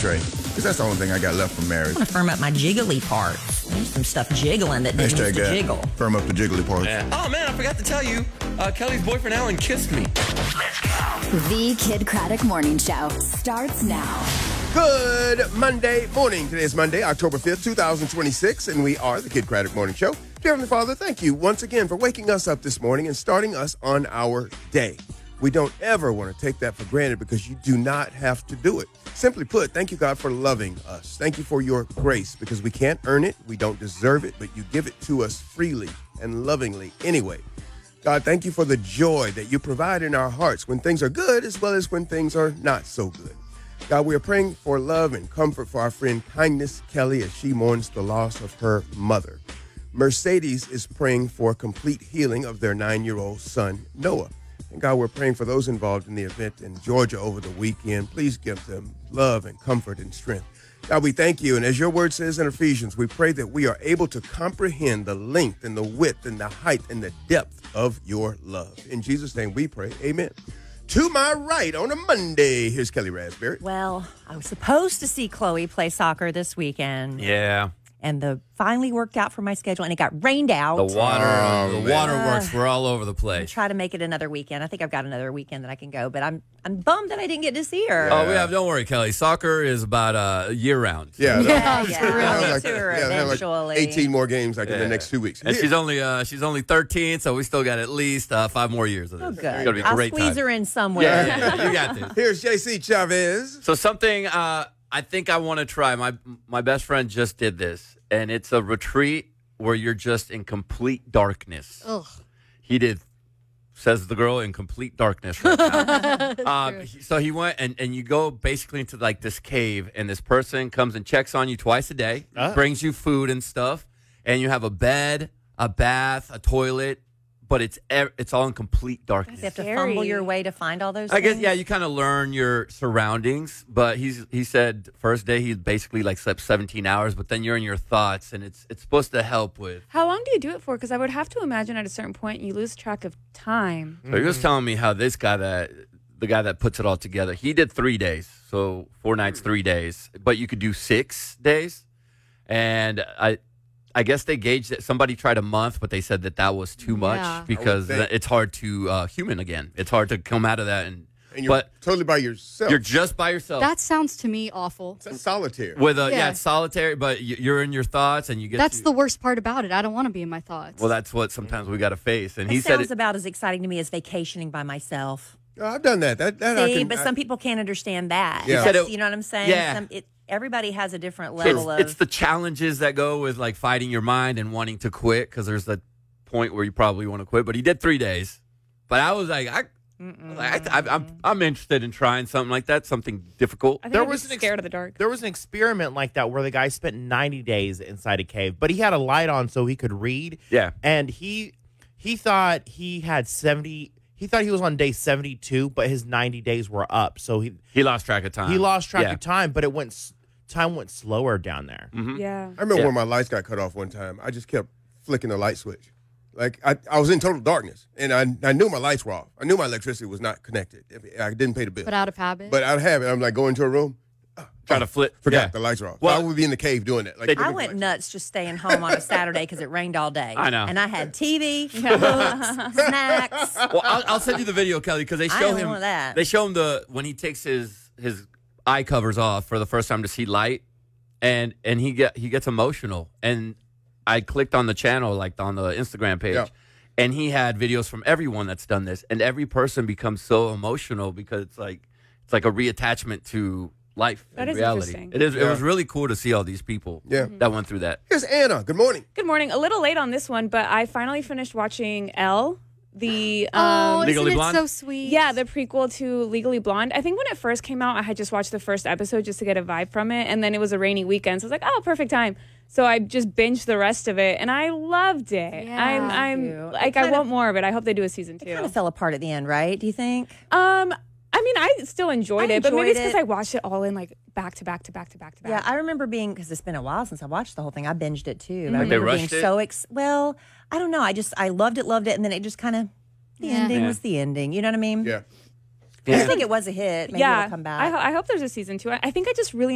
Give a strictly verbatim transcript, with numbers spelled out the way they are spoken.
ashtray. Because that's the only thing I got left from marriage. I want to firm up my jiggly parts. There's some stuff jiggling that didn't Hashtag used to that. jiggle. Firm up the jiggly parts. Yeah. Oh, man, I forgot to tell you. Uh, Kelly's boyfriend, Alan, kissed me. Let's go. The Kid Craddock Morning Show starts now. Good Monday morning. Today is Monday, October fifth, twenty twenty-six, and we are the Kid Craddock Morning Show. Dear Heavenly Father, thank you once again for waking us up this morning and starting us on our day. We don't ever want to take that for granted because you do not have to do it. Simply put, thank you, God, for loving us. Thank you for your grace because we can't earn it. We don't deserve it, but you give it to us freely and lovingly anyway. God, thank you for the joy that you provide in our hearts when things are good as well as when things are not so good. God, we are praying for love and comfort for our friend Kindness Kelly as she mourns the loss of her mother. Mercedes is praying for complete healing of their nine-year-old son, Noah. And God, we're praying for those involved in the event in Georgia over the weekend. Please give them love and comfort and strength. God, we thank you. And as your word says in Ephesians, we pray that we are able to comprehend the length and the width and the height and the depth of your love. In Jesus' name we pray. Amen. To my right on a Monday, here's Kelly Raspberry. Well, I was supposed to see Chloe play soccer this weekend. Yeah. And the finally worked out for my schedule, and it got rained out. The water, Oh, the man. waterworks were all over the I'm place. try to make it another weekend. I think I've got another weekend that I can go, but I'm I'm bummed that I didn't get to see her. Oh, we have. Don't worry, Kelly. Soccer is about uh, year round. Yeah, Yeah, that- yeah. that I'll was get like- to her yeah, they have like eventually. eighteen more games like in the next two weeks. And Here- she's only uh, she's only thirteen, so we still got at least uh, five more years of this. Oh, It's good. gonna be a I'll great squeeze time. her in somewhere. Yeah, yeah, you got this. Here's J C Chavez. So something uh, I think I want to try. My my best friend just did this, and it's a retreat where you're just in complete darkness. Ugh. He did, says the girl, in complete darkness right now. um, he- so he went, and, and you go basically into like this cave, and this person comes and checks on you twice a day, brings you food and stuff, and you have a bed, a bath, a toilet, but it's ev- it's all in complete darkness. You have to Scary. fumble your way to find all those I guess things? yeah, you kind of learn your surroundings. But he's he said first day he basically like slept seventeen hours, but then you're in your thoughts, and it's it's supposed to help with. How long do you do it for? Because I would have to imagine at a certain point you lose track of time. So he was telling me how this guy that the guy that puts it all together, he did three days, so four nights, three days, but you could do six days, and I. I guess they gauged it. Somebody tried a month, but they said that that was too much Yeah. because think. it's hard to uh, human again. It's hard to come out of that, and, And you're but totally by yourself. you're just by yourself. That sounds to me awful. That's solitary. With a yeah, Yeah. it's solitary, but y- you're in your thoughts, and you get. That's to, the worst part about it. I don't want to be in my thoughts. well, that's what sometimes we got to face. And It he said, sounds it, about as exciting to me as vacationing by myself. Oh, I've done that. That, that I See, can, but I- some people can't understand that. Yeah. He said That's- it- you know what I'm saying? yeah. Some, it, everybody has a different it's, level of. it's the challenges that go with like fighting your mind and wanting to quit because there's that point where you probably want to quit. But he did three days, but I was like, I, like, I, I I'm I'm interested in trying something like that, something difficult. I think There I'm was just an ex- scared of the dark. There was an experiment like that where the guy spent ninety days inside a cave, but he had a light on so he could read. Yeah. And he he thought he had seventy he thought he was on day seventy-two, but his ninety days were up. So he He lost track of time. he lost track Yeah. of time, but it went s- time went slower down there. Yeah. I remember Yeah. when my lights got cut off one time. I just kept flicking the light switch. Like, I, I was in total darkness, and I, I knew my lights were off. I knew my electricity was not connected. I didn't pay the bill. but out of habit. But I'd have it. I'm like, go into a room. Try to flip. Forgot Yeah. the lights are off. Well- Well, I would be in the cave doing that. Like, I went nuts just staying home on a Saturday because it rained all day. I know. And I had T V, books, snacks. Well, I'll, I'll send you the video, Kelly, because they I show don't him want that. They show him the when he takes his his eye covers off for the first time to see light, and and he get he gets emotional. And I clicked on the channel, like on the Instagram page, Yeah. and he had videos from everyone that's done this, and every person becomes so emotional because it's like it's like a reattachment to life That and is reality. interesting. It is. It was really cool to see all these people Yeah. that went through that. Here's Anna. Good morning. Good morning. A little late on this one, but I finally finished watching Elle, the oh, um, isn't Legally it Blonde? so sweet? yeah, the prequel to Legally Blonde. I think when it first came out, I had just watched the first episode just to get a vibe from it, and then it was a rainy weekend, so I was like, oh, perfect time. So I just binged the rest of it, and I loved it. Yeah. I'm, I'm Cute. like, It I kind want of- more of it. I hope they do a season two. Kind of fell apart at the end, right? Do you think? Um, I mean, I still enjoyed I it, but maybe it's enjoyed because it. I watched it all in like back to back to back to back to back. Yeah, I remember being, because it's been a while since I watched the whole thing. I binged it too. I Like they remember being rushed it? so ex- well. I don't know. I just I loved it, loved it, and then it just kind of the Yeah. ending Yeah. was the ending. You know what I mean? Yeah. I think it was a hit. Maybe yeah, it'll come back. I, ho- I hope there's a season two. I, I think I just really